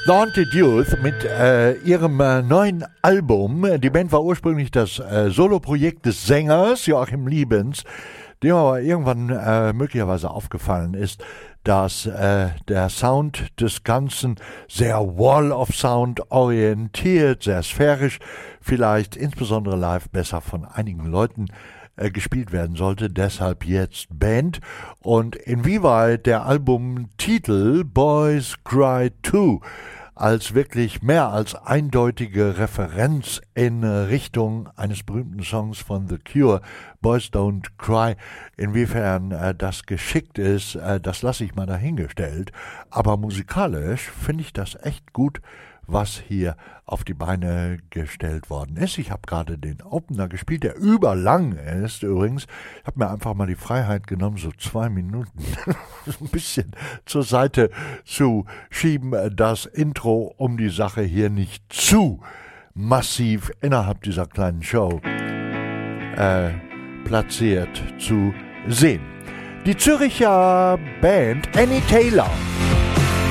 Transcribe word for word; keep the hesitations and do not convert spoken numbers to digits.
Daunted Youth mit äh, ihrem äh, neuen Album. Die Band war ursprünglich das äh, Soloprojekt des Sängers Joachim Liebens, dem aber irgendwann äh, möglicherweise aufgefallen ist, dass äh, der Sound des Ganzen sehr Wall of Sound orientiert, sehr sphärisch, vielleicht insbesondere live besser von einigen Leuten äh, gespielt werden sollte, deshalb jetzt Band. Und inwieweit der Albumtitel Boys Cry Too als wirklich mehr als eindeutige Referenz in Richtung eines berühmten Songs von The Cure, Boys Don't Cry, inwiefern äh, das geschickt ist, äh, das lasse ich mal dahingestellt. Aber musikalisch finde ich das echt gut, was hier auf die Beine gestellt worden ist. Ich habe gerade den Opener gespielt, der überlang ist übrigens. Ich habe mir einfach mal die Freiheit genommen, so zwei Minuten ein bisschen zur Seite zu schieben, das Intro, um die Sache hier nicht zu massiv innerhalb dieser kleinen Show äh, platziert zu sehen. Die Züricher Band Annie Taylor